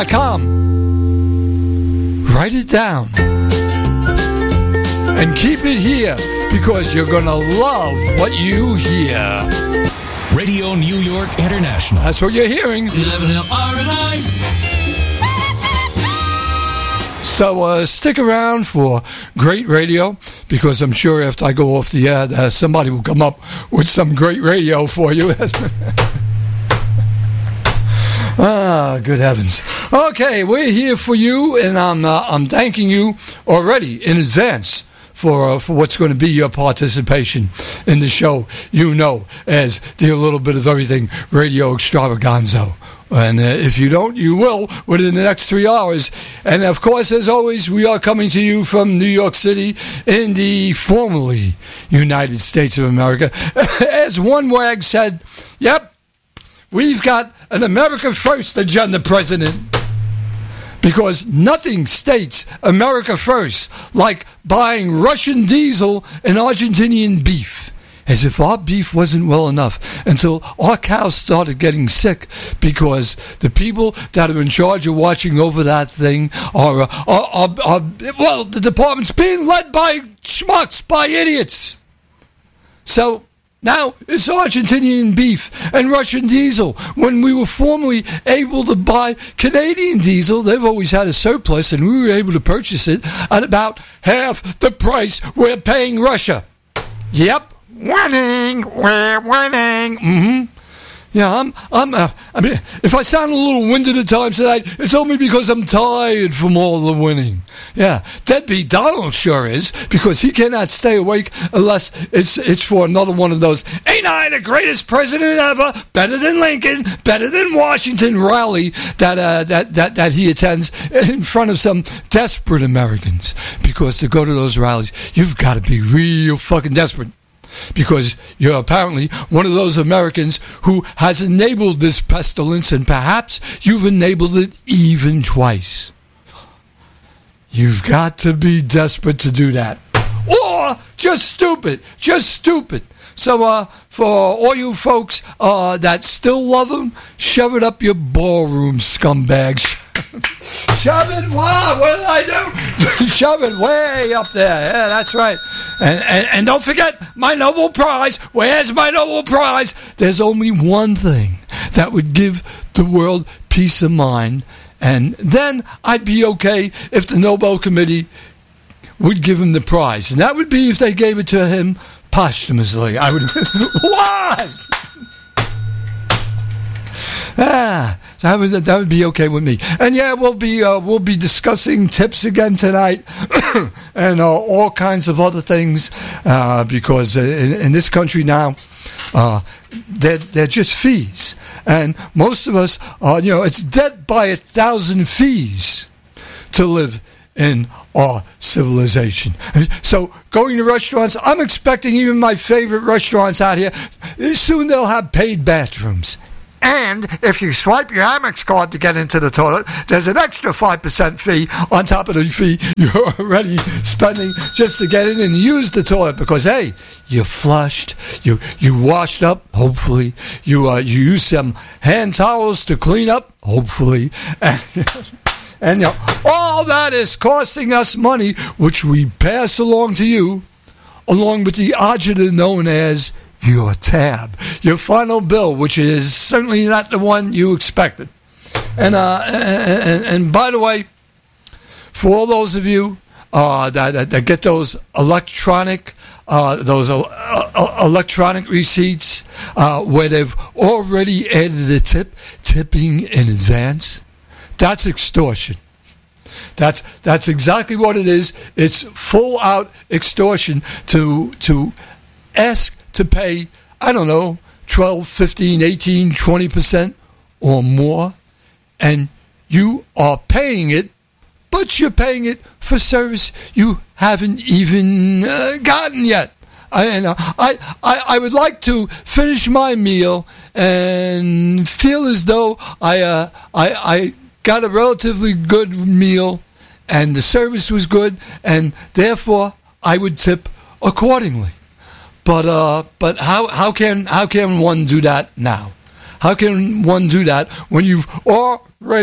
Write it down and keep it here because you're going to love what you hear. Radio New York International. That's what you're hearing. 11 RNI. So stick around for great radio because I'm sure after I go off the air, somebody will come up with some great radio for you. Good heavens. Okay, we're here for you, and I'm thanking you already in advance for what's going to be your participation in the show, as the Little Bit of Everything Radio Extravaganza. And if you don't, you will within the next 3 hours. And, of course, as always, we are coming to you from New York City in the formerly United States of America. As one wag said, yep, we've got an America First agenda, President. Because nothing states America first like buying Russian diesel and Argentinian beef. As if our beef wasn't well enough until our cows started getting sick because the people that are in charge of watching over that thing are the department's being led by schmucks, by idiots. So now it's Argentinian beef and Russian diesel. When we were formerly able to buy Canadian diesel, they've always had a surplus, and we were able to purchase it at about half the price we're paying Russia. Yep, winning, we're winning. Mm-hmm. Yeah, I mean, if I sound a little winded at times tonight, it's only because I'm tired from all the winning. Yeah, Deadbeat Donald sure is, because he cannot stay awake unless it's for another one of those, ain't I the greatest president ever, better than Lincoln, better than Washington rally that he attends in front of some desperate Americans. Because to go to those rallies, you've got to be real fucking desperate. Because you're apparently one of those Americans who has enabled this pestilence, and perhaps you've enabled it even twice. You've got to be desperate to do that. Or just stupid. So for all you folks that still love him, shove it up your ballroom, scumbags. Shove it, what did I do? Shove it way up there. Yeah, that's right. And don't forget my Nobel Prize. Where's my Nobel Prize? There's only one thing that would give the world peace of mind, and then I'd be okay if the Nobel Committee would give him the prize, and that would be if they gave it to him posthumously. I would. What? That would be okay with me. And yeah, we'll be discussing tips again tonight, and all kinds of other things, because in this country now, they're just fees, and most of us, it's debt by 1,000 fees to live in our civilization. So going to restaurants, I'm expecting even my favorite restaurants out here, soon they'll have paid bathrooms. And if you swipe your Amex card to get into the toilet, there's an extra 5% fee on top of the fee you're already spending just to get in and use the toilet. Because, hey, you flushed, you washed up, hopefully. You used some hand towels to clean up, hopefully. And all that is costing us money, which we pass along to you, along with the agita known as your tab, your final bill, which is certainly not the one you expected. And by the way, for all those of you that get those electronic receipts where they've already added a tipping in advance, that's extortion. That's exactly what it is. It's full out extortion to ask to pay, I don't know, 12, 15, 18, 20% or more, and you are paying it, but you're paying it for service you haven't even gotten yet. I would like to finish my meal and feel as though I got a relatively good meal and the service was good, and therefore I would tip accordingly. But how can one do that now? How can one do that when you've already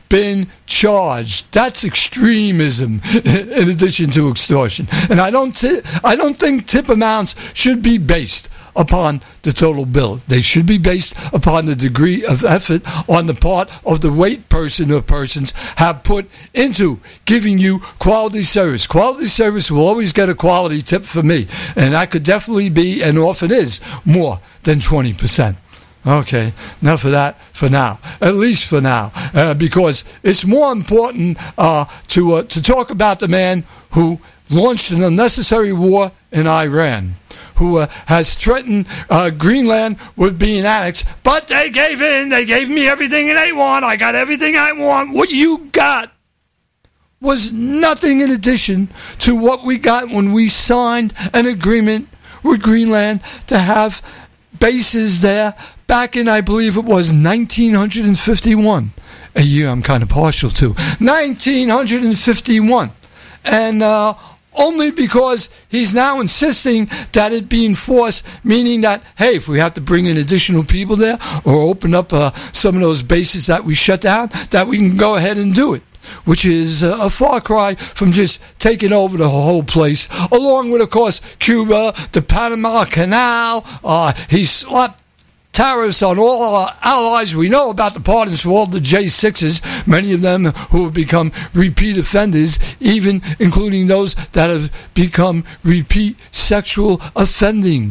been charged. That's extremism in addition to extortion. And I don't think tip amounts should be based upon the total bill. They should be based upon the degree of effort on the part of the weight person or persons have put into giving you quality service. Quality service will always get a quality tip for me, and that could definitely be, and often is, more than 20%. Okay, enough of that for now, at least for now, because it's more important to talk about the man who launched an unnecessary war in Iran, who has threatened Greenland with being annexed, but they gave in. They gave me everything they want. I got everything I want. What you got was nothing in addition to what we got when we signed an agreement with Greenland to have bases there back in, I believe it was 1951, a year I'm kind of partial to. 1951. And only because he's now insisting that it be enforced, meaning that, hey, if we have to bring in additional people there or open up some of those bases that we shut down, that we can go ahead and do it, which is a far cry from just taking over the whole place, along with, of course, Cuba, the Panama Canal. He slapped tariffs on all our allies. We know about the pardons for all the J6s, many of them who have become repeat offenders, even including those that have become repeat sexual offenders.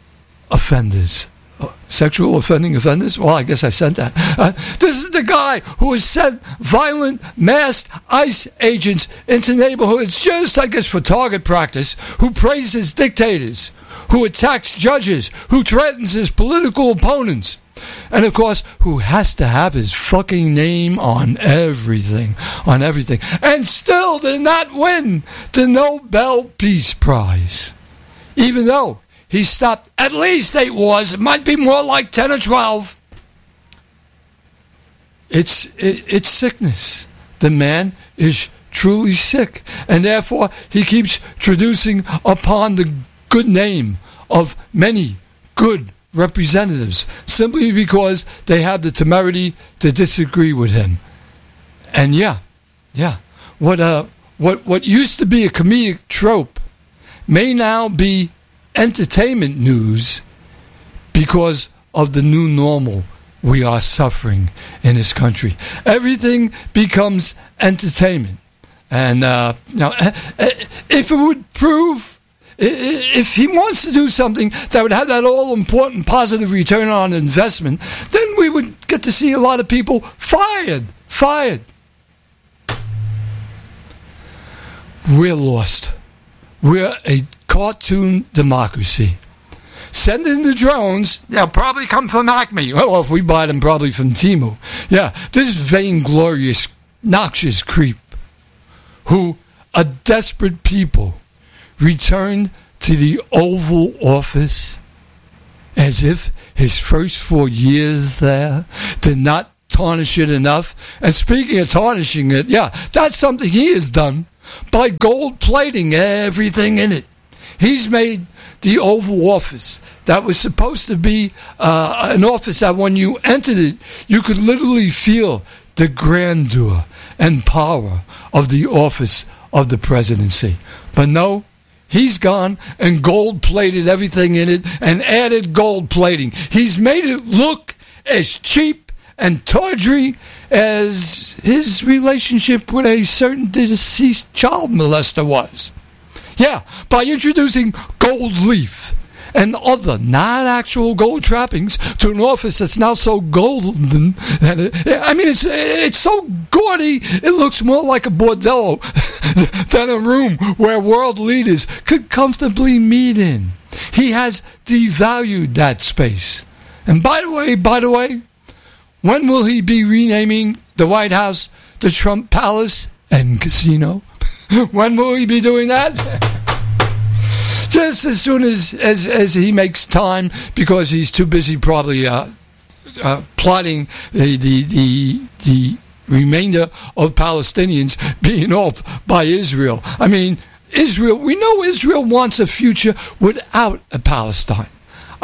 Sexual offending offenders? Well, I guess I sent that. This is the guy who has sent violent masked ICE agents into neighborhoods just, I guess, for target practice, who praises dictators, who attacks judges, who threatens his political opponents, and of course, who has to have his fucking name on everything, and still did not win the Nobel Peace Prize, even though he stopped at least 8 wars. It might be more like 10 or 12. It's sickness. The man is truly sick, and therefore he keeps traducing upon the good name of many good representatives simply because they have the temerity to disagree with him. And what used to be a comedic trope may now be entertainment news because of the new normal we are suffering in this country. Everything becomes entertainment. And if it would prove, if he wants to do something that would have that all-important positive return on investment, then we would get to see a lot of people fired. We're lost. We're a cartoon democracy. Send in the drones. They'll probably come from Acme. Well, if we buy them, probably from Temu. Yeah, this vainglorious, noxious creep who, a desperate people, returned to the Oval Office as if his first 4 years there did not tarnish it enough. And speaking of tarnishing it, that's something he has done by gold plating everything in it. He's made the Oval Office, that was supposed to be an office that when you entered it, you could literally feel the grandeur and power of the office of the presidency. But no, he's gone and gold-plated everything in it and added gold plating. He's made it look as cheap and tawdry as his relationship with a certain deceased child molester was. Yeah, by introducing gold leaf and other non-actual gold trappings to an office that's now so golden that it's so gaudy it looks more like a bordello than a room where world leaders could comfortably meet in. He has devalued that space. And by the way, when will he be renaming the White House the Trump Palace and Casino? When will he be doing that? Just as soon as he makes time, because he's too busy probably plotting the remainder of Palestinians being off by Israel. I mean, Israel, we know Israel wants a future without a Palestine.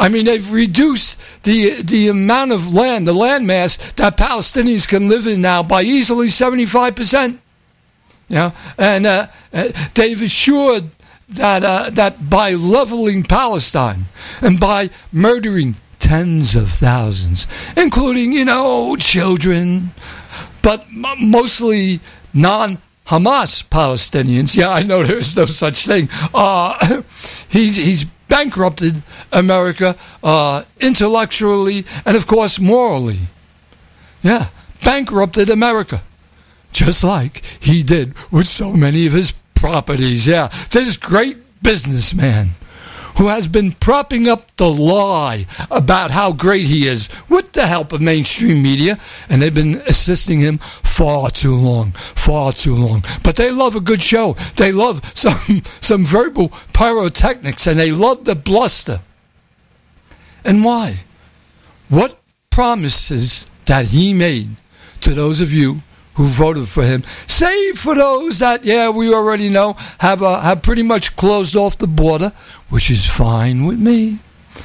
I mean, they've reduced the amount of land, the land mass that Palestinians can live in now by easily 75%. And they've assured that by leveling Palestine and by murdering tens of thousands, including, children, but mostly non-Hamas Palestinians. Yeah, I know there's no such thing. He's bankrupted America intellectually and, of course, morally. Yeah, bankrupted America, just like he did with so many of his properties. Yeah, this great businessman who has been propping up the lie about how great he is with the help of mainstream media, and they've been assisting him far too long. But they love a good show. They love some verbal pyrotechnics, and they love the bluster. And why? What promises that he made to those of you who voted for him, save for those that, we already know, have pretty much closed off the border, which is fine with me,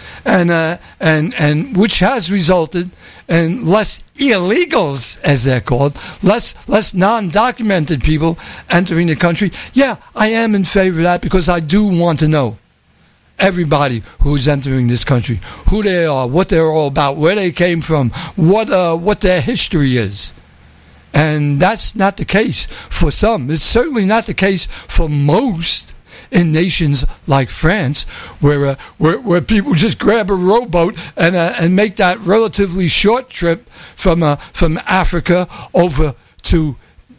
and which has resulted in less illegals, as they're called, less non-documented people entering the country. Yeah, I am in favor of that because I do want to know everybody who's entering this country, who they are, what they're all about, where they came from, what their history is. And that's not the case for some. It's certainly not the case for most in nations like France, where people just grab a rowboat and make that relatively short trip from Africa over to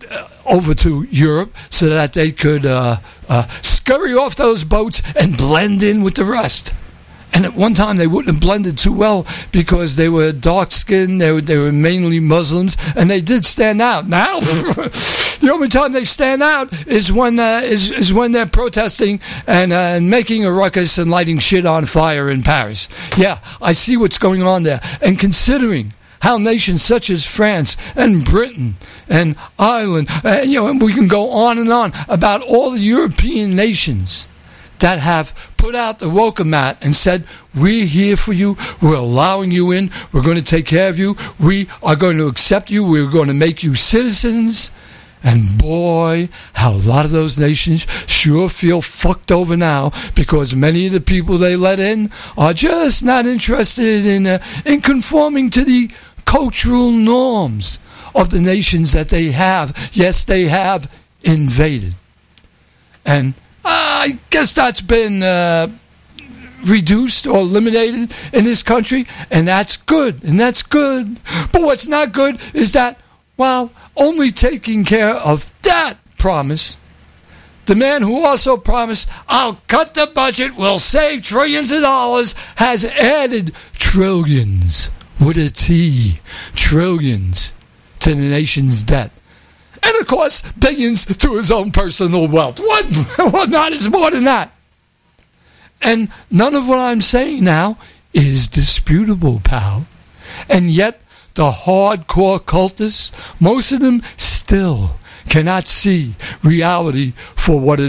Europe, so that they could scurry off those boats and blend in with the rest. And at one time, they wouldn't have blended too well because they were dark-skinned, they were mainly Muslims, and they did stand out. Now, the only time they stand out is when they're protesting and making a ruckus and lighting shit on fire in Paris. Yeah, I see what's going on there. And considering how nations such as France and Britain and Ireland, and we can go on and on about all the European nations that have put out the welcome mat and said, we're here for you, we're allowing you in, we're going to take care of you, we are going to accept you, we're going to make you citizens. And boy, how a lot of those nations sure feel fucked over now, because many of the people they let in are just not interested in conforming to the cultural norms of the nations that they have. Yes, they have invaded. And I guess that's been reduced or eliminated in this country, and that's good, But what's not good is that, while only taking care of that promise, the man who also promised, I'll cut the budget, we'll save trillions of dollars, has added trillions, with a T, trillions, to the nation's debt. And, of course, billions to his own personal wealth. What not is more than that. And none of what I'm saying now is disputable, pal. And yet, the hardcore cultists, most of them still cannot see reality for what it